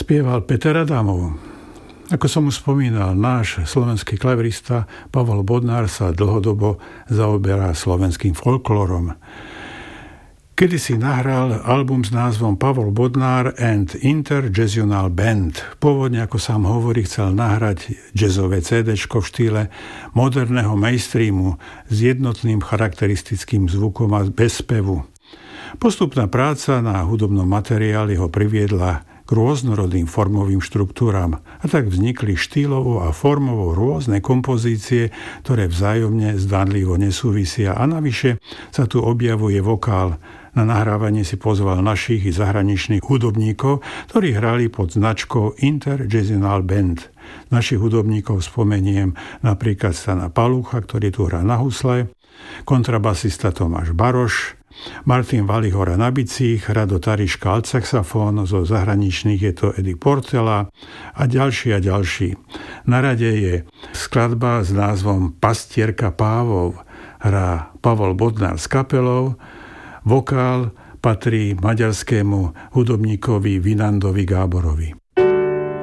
spieval Peter Adamov. Ako som už spomínal, náš slovenský klavirista Pavol Bodnár sa dlhodobo zaoberá slovenským folklórom. Kedysi nahral album s názvom Pavol Bodnár and Interjazzional Band. Pôvodne, ako sám hovorí, chcel nahrať jazzové CDčko v štýle moderného mainstreamu s jednotným charakteristickým zvukom a bez spevu. Postupná práca na hudobnom materiáli ho priviedla k rôznorodým formovým štruktúram a tak vznikli štýlovo a formovo rôzne kompozície, ktoré vzájomne zdánlivo nesúvisia a navyše sa tu objavuje vokál. Na nahrávanie si pozval našich i zahraničných hudobníkov, ktorí hrali pod značkou Interjazzional Band. Našich hudobníkov spomeniem napríklad Stana Palucha, ktorý tu hrá na husle, kontrabasista Tomáš Baroš, Martin Valihora na bicích, Rado Tariška altsaxofón, zo zahraničných je to Eddie Portela a ďalší. Na rade je skladba s názvom Pastierka pávov. Hrá Pavol Bodnár s kapelou, vokál patrí maďarskému hudobníkovi Vinandovi Gáborovi.